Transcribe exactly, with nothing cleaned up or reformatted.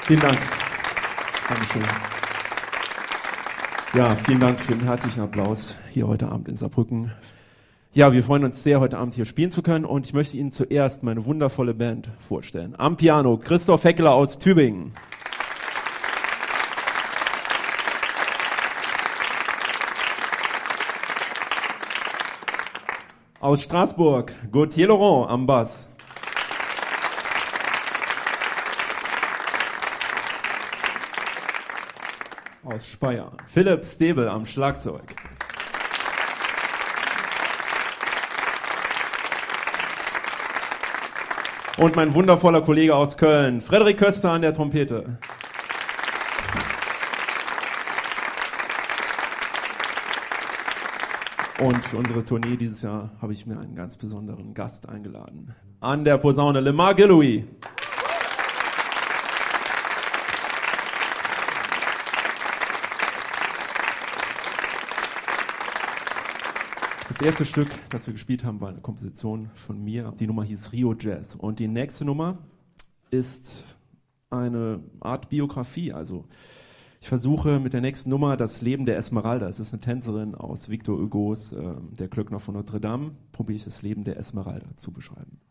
Vielen Dank. Dankeschön. Ja, vielen Dank für den herzlichen Applaus hier heute Abend in Saarbrücken. Ja, wir freuen uns sehr, heute Abend hier spielen zu können und ich möchte Ihnen zuerst meine wundervolle Band vorstellen. Am Piano Christoph Heckler aus Tübingen. Aus Straßburg Gauthier Laurent am Bass. Aus Speyer Philipp Stäbel am Schlagzeug. Und mein wundervoller Kollege aus Köln, Frederik Köster an der Trompete. Und für unsere Tournee dieses Jahr habe ich mir einen ganz besonderen Gast eingeladen. An der Posaune Lemar Gilloui. Das erste Stück, das wir gespielt haben, war eine Komposition von mir. Die Nummer hieß Rio Jazz. Und die nächste Nummer ist eine Art Biografie. Also ich versuche mit der nächsten Nummer das Leben der Esmeralda. Es ist eine Tänzerin aus Victor Hugos äh, Der Glöckner von Notre Dame. Probiere ich das Leben der Esmeralda zu beschreiben.